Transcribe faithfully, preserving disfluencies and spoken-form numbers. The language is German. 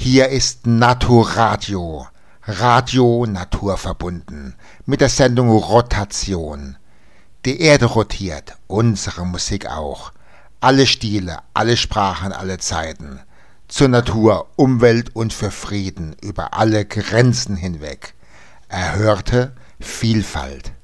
Hier ist Naturradio, Radio naturverbunden, mit der Sendung Rotation. Die Erde rotiert, unsere Musik auch. Alle Stile, alle Sprachen, alle Zeiten. Zur Natur, Umwelt und für Frieden über alle Grenzen hinweg. Erhörte Vielfalt.